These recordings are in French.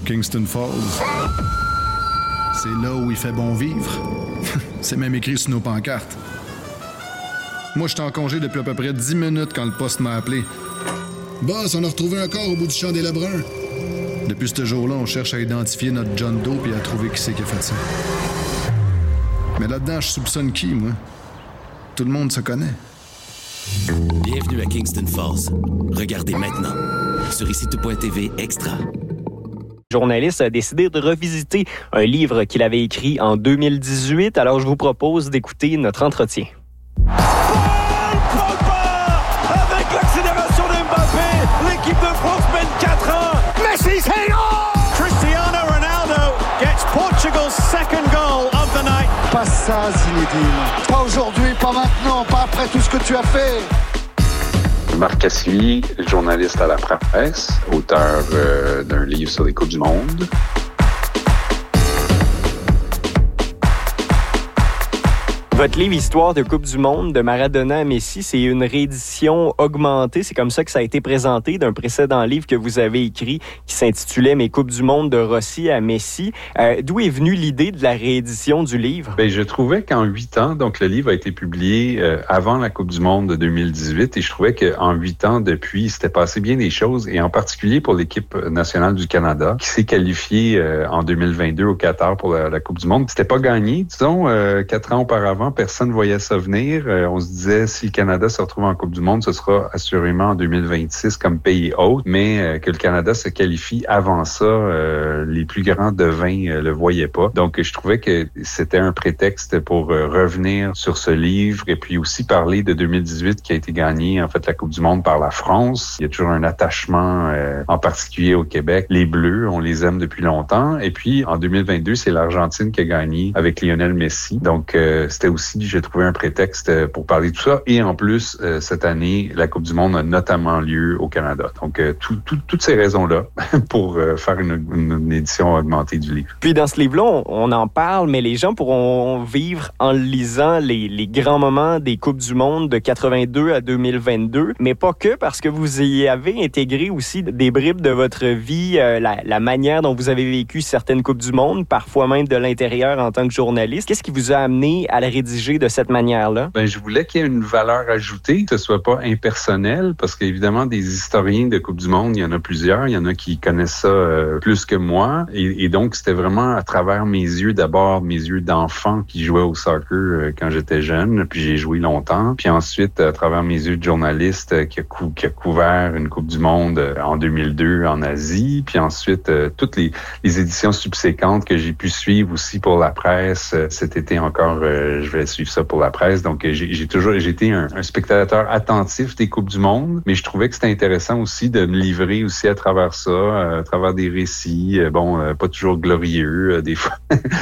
Kingston Falls. C'est là où il fait bon vivre. C'est même écrit sur nos pancartes. Moi, j'étais en congé depuis à peu près 10 minutes quand le poste m'a appelé. Boss, on a retrouvé un corps au bout du champ des Lebrun. Depuis ce jour-là, on cherche à identifier notre John Doe et à trouver qui c'est qui a fait ça. Mais là-dedans, je soupçonne qui, moi? Tout le monde se connaît. Bienvenue à Kingston Falls. Regardez maintenant sur ICITO.TV Extra. Le journaliste a décidé de revisiter un livre qu'il avait écrit en 2018. Alors, je vous propose d'écouter notre entretien. Paul Pogba avec l'accélération de Mbappé. L'équipe de France mène 4-1. Messi's hang on! Cristiano Ronaldo gets Portugal's second goal of the night. Pas ça, Zinedine. Pas aujourd'hui, pas maintenant, pas après tout ce que tu as fait. Marc Cassili, journaliste à la presse, auteur d'un livre sur les Coupes du Monde. Votre livre Histoire de Coupe du Monde, de Maradona à Messi, c'est une réédition augmentée. C'est comme ça que ça a été présenté d'un précédent livre que vous avez écrit qui s'intitulait Mes Coupes du Monde de Rossi à Messi. D'où est venue l'idée de la réédition du livre? Bien, je trouvais qu'en 8 ans, donc le livre a été publié avant la Coupe du Monde de 2018 et je trouvais qu'en 8 ans depuis, il s'était passé bien des choses et en particulier pour l'équipe nationale du Canada qui s'est qualifiée en 2022 au Qatar pour la Coupe du Monde. C'était pas gagné, disons, 4 ans auparavant. Personne ne voyait ça venir. On se disait, si le Canada se retrouve en Coupe du Monde, ce sera assurément en 2026 comme pays hôte, mais que le Canada se qualifie avant ça, les plus grands devins le voyaient pas. Donc, je trouvais que c'était un prétexte pour revenir sur ce livre et puis aussi parler de 2018 qui a été gagné, en fait, la Coupe du Monde par la France. Il y a toujours un attachement, en particulier au Québec. Les Bleus, on les aime depuis longtemps. Et puis, en 2022, c'est l'Argentine qui a gagné avec Lionel Messi. Donc, c'était aussi, j'ai trouvé un prétexte pour parler de tout ça. Et en plus, cette année, la Coupe du Monde a notamment lieu au Canada. Donc, toutes ces raisons-là pour faire une édition augmentée du livre. Puis dans ce livre-là, on en parle, mais les gens pourront vivre en lisant les grands moments des Coupes du Monde de 82 à 2022, mais pas que, parce que vous y avez intégré aussi des bribes de votre vie, la manière dont vous avez vécu certaines Coupes du Monde, parfois même de l'intérieur en tant que journaliste. Qu'est-ce qui vous a amené à la rédiger de cette manière-là? Ben, je voulais qu'il y ait une valeur ajoutée, que ce soit pas impersonnel, parce qu'évidemment, des historiens de Coupe du Monde, il y en a plusieurs. Il y en a qui connaissent ça plus que moi. Et donc, c'était vraiment à travers mes yeux, d'abord mes yeux d'enfant qui jouait au soccer quand j'étais jeune, puis j'ai joué longtemps. Puis ensuite, à travers mes yeux de journaliste qui a couvert une Coupe du Monde en 2002 en Asie. Puis ensuite, toutes les éditions subséquentes que j'ai pu suivre aussi pour la presse. Cet été encore, je vais suivre ça pour la presse. Donc, j'ai toujours été un spectateur attentif des Coupes du Monde, mais je trouvais que c'était intéressant aussi de me livrer aussi à travers ça, à travers des récits, pas toujours glorieux, des fois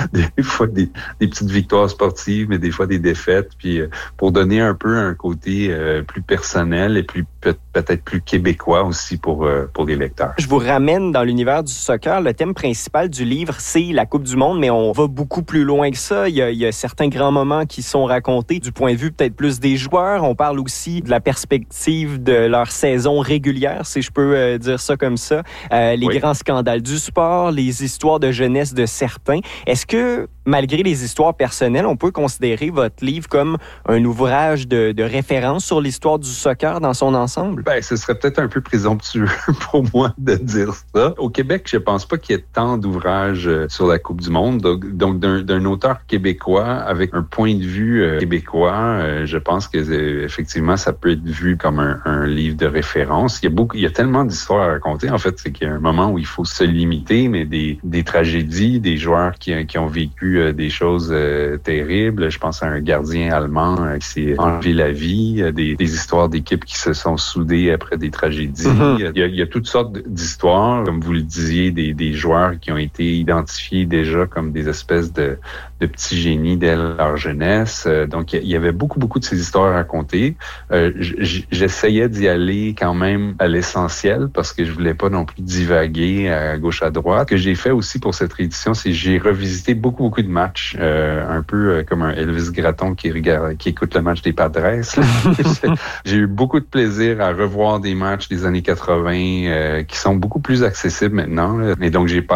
des petites victoires sportives, mais des fois des défaites, puis pour donner un peu un côté plus personnel et peut-être plus québécois aussi pour les lecteurs. Je vous ramène dans l'univers du soccer. Le thème principal du livre, c'est la Coupe du Monde, mais on va beaucoup plus loin que ça. Il y a certains grands moments qui sont racontés du point de vue peut-être plus des joueurs. On parle aussi de la perspective de leur saison régulière, si je peux dire ça comme ça. Les grands scandales du sport, les histoires de jeunesse de certains. Est-ce que, malgré les histoires personnelles, on peut considérer votre livre comme un ouvrage de référence sur l'histoire du soccer dans son ensemble? Ben, ce serait peut-être un peu présomptueux pour moi de dire ça. Au Québec, je pense pas qu'il y ait tant d'ouvrages sur la Coupe du Monde. Donc d'un auteur québécois avec un point de vue québécois, je pense que effectivement, ça peut être vu comme un livre de référence. Il y a tellement d'histoires à raconter. En fait, c'est qu'il y a un moment où il faut se limiter, mais des tragédies, des joueurs qui ont vécu des choses terribles. Je pense à un gardien allemand qui s'est enlevé la vie, des histoires d'équipes qui se sont soudées après des tragédies. Mm-hmm. Il y a toutes sortes d'histoires, comme vous le disiez, des joueurs qui ont été identifiés déjà comme des espèces de petits génies dès leur jeunesse. Donc, il y avait beaucoup de ces histoires à raconter. J'essayais d'y aller quand même à l'essentiel parce que je voulais pas non plus divaguer à gauche à droite. Ce que j'ai fait aussi pour cette réédition, c'est que j'ai revisité beaucoup de matchs, un peu comme un Elvis Gratton qui écoute le match des Padres. J'ai eu beaucoup de plaisir à revoir des matchs des années 80 qui sont beaucoup plus accessibles maintenant. Et donc, j'ai